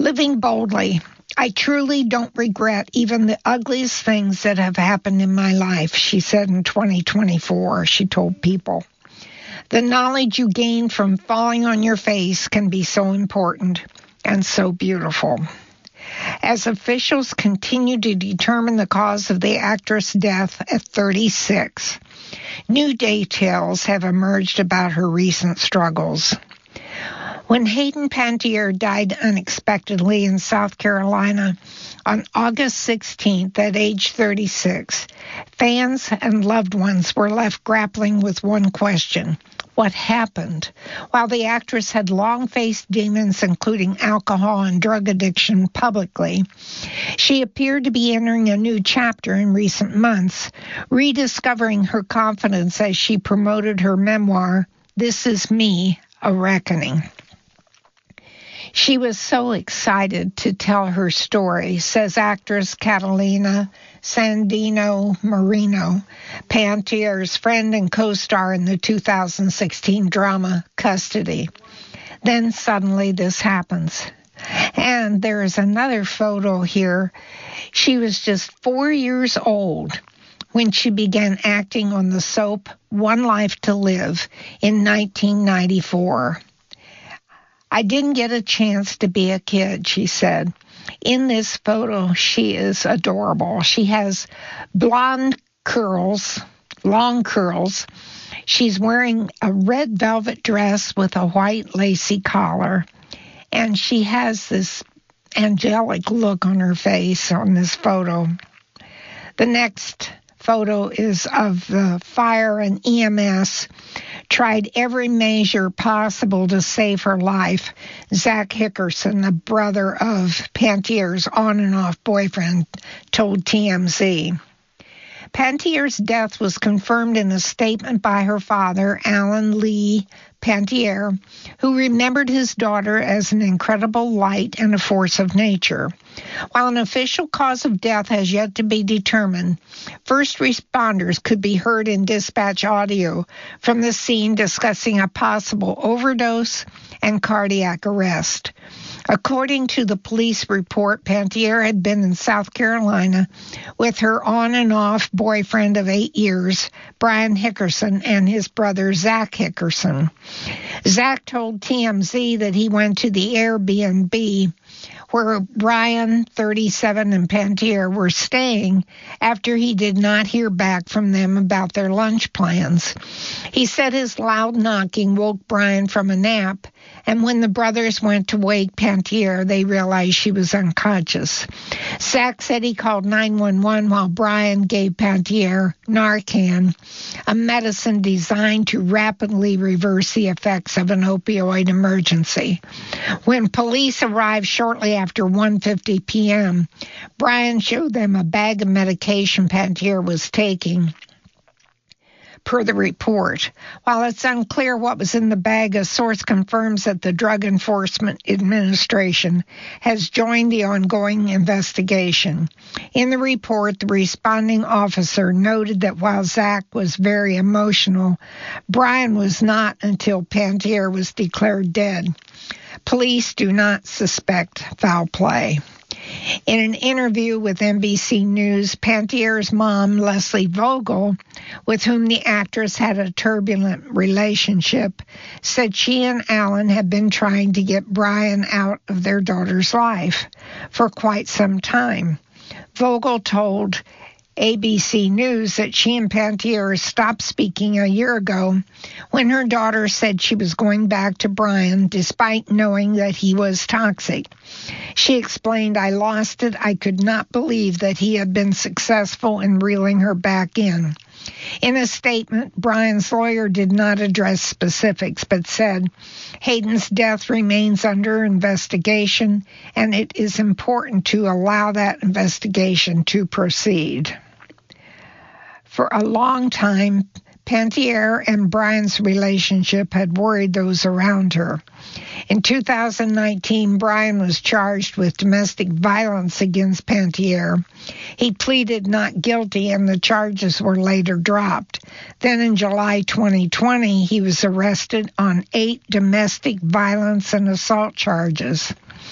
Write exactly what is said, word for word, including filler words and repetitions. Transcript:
Living boldly. I truly don't regret even the ugliest things that have happened in my life, she said in twenty twenty-four, she told People. The knowledge you gain from falling on your face can be so important and so beautiful. As officials continue to determine the cause of the actress' death at thirty-six, new details have emerged about her recent struggles. When Hayden Panettiere died unexpectedly in South Carolina on August sixteenth at age thirty-six, fans and loved ones were left grappling with one question: what happened? While the actress had long faced demons, including alcohol and drug addiction, publicly, she appeared to be entering a new chapter in recent months, rediscovering her confidence as she promoted her memoir, This Is Me, A Reckoning. She was so excited to tell her story, says actress Catalina Sandino Marino, Panettiere friend and co-star in the two thousand sixteen drama Custody. Then suddenly this happens. And there is another photo here. She was just four years old when she began acting on the soap One Life to Live in nineteen ninety-four. I didn't get a chance to be a kid, she said. In this photo, she is adorable. She has blonde curls, long curls. She's wearing a red velvet dress with a white lacy collar, and she has this angelic look on her face on this photo. The next photo is of the fire and E M S tried every measure possible to save her life. Zach Hickerson, the brother of Panettiere on and off boyfriend, told T M Z. Panettiere's death was confirmed in a statement by her father, Alan Lee Panettiere, who remembered his daughter as an incredible light and a force of nature. While an official cause of death has yet to be determined, first responders could be heard in dispatch audio from the scene discussing a possible overdose and cardiac arrest. According to the police report, Panettiere had been in South Carolina with her on and off boyfriend of eight years, Brian Hickerson, and his brother, Zach Hickerson. Zach told T M Z that he went to the Airbnb where Brian, thirty-seven, and Panettiere were staying after he did not hear back from them about their lunch plans. He said his loud knocking woke Brian from a nap, and when the brothers went to wake Panettiere, they realized she was unconscious. Zach said he called nine one one while Brian gave Panettiere Narcan, a medicine designed to rapidly reverse the effects of an opioid emergency. When police arrived shortly after one fifty p.m., Brian showed them a bag of medication Panettiere was taking. Per the report, while it's unclear what was in the bag, a source confirms that the Drug Enforcement Administration has joined the ongoing investigation. In the report, the responding officer noted that while Zach was very emotional, Brian was not until Panettiere was declared dead. Police do not suspect foul play. In an interview with N B C News, Pantettiere's mom, Leslie Vogel, with whom the actress had a turbulent relationship, said she and Alan had been trying to get Brian out of their daughter's life for quite some time. Vogel told A B C News that she and Panettiere stopped speaking a year ago when her daughter said she was going back to Brian despite knowing that he was toxic. She explained, "I lost it. I could not believe that he had been successful in reeling her back in." In a statement, Brian's lawyer did not address specifics, but said, "Hayden's death remains under investigation, and it is important to allow that investigation to proceed." For a long time, Panettiere and Brian's relationship had worried those around her. In two thousand nineteen, Brian was charged with domestic violence against Panettiere. He pleaded not guilty, and the charges were later dropped. Then in July twenty twenty, he was arrested on eight domestic violence and assault charges.